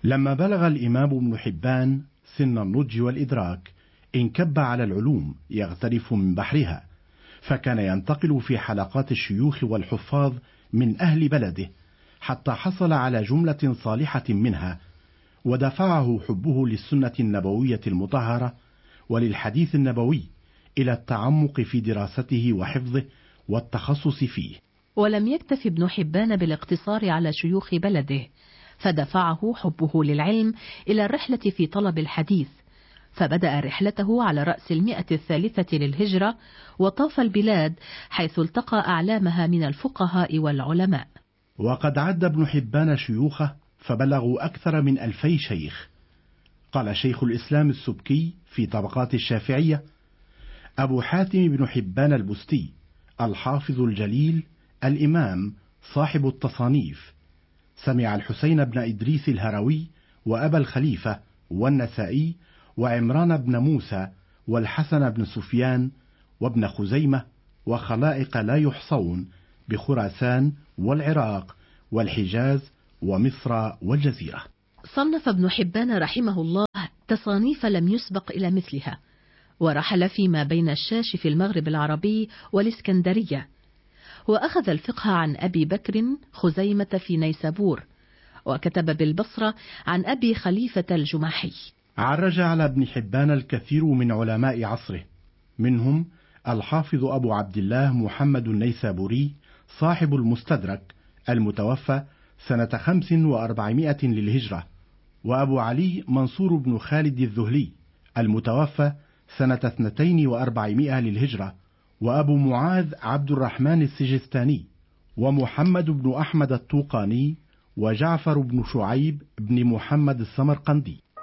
لما بلغ الإمام ابن حبان سن النضج والإدراك انكب على العلوم يغترف من بحرها، فكان ينتقل في حلقات الشيوخ والحفاظ من أهل بلده حتى حصل على جملة صالحة منها، ودفعه حبه للسنة النبوية المطهرة وللحديث النبوي إلى التعمق في دراسته وحفظه والتخصص فيه. ولم يكتف ابن حبان بالاقتصار على شيوخ بلده، فدفعه حبه للعلم إلى الرحلة في طلب الحديث، فبدأ رحلته على رأس 100 للهجرة، وطاف البلاد حيث التقى أعلامها من الفقهاء والعلماء. وقد عد ابن حبان شيوخه فبلغوا أكثر من 2000 شيخ. قال شيخ الإسلام السبكي في طبقات الشافعية: أبو حاتم بن حبان البستي الحافظ الجليل الإمام صاحب التصانيف، سمع الحسين بن إدريس الهروي وأبا الخليفة والنسائي وعمران بن موسى والحسن بن سفيان وابن خزيمة وخلائق لا يحصون بخراسان والعراق والحجاز ومصر والجزيرة. صنف ابن حبان رحمه الله تصانيف لم يسبق إلى مثلها، ورحل فيما بين الشاش في المغرب العربي والإسكندرية، وأخذ الفقه عن أبي بكر خزيمة في نيسابور، وكتب بالبصرة عن أبي خليفة الجماحي. عرج على ابن حبان الكثير من علماء عصره، منهم الحافظ أبو عبد الله محمد النيسابوري صاحب المستدرك المتوفى سنة 400 للهجرة، وأبو علي منصور بن خالد الذهلي المتوفى سنة 400 للهجرة، وأبو معاذ عبد الرحمن السجستاني، ومحمد بن أحمد الطوقاني، وجعفر بن شعيب بن محمد السمرقندي.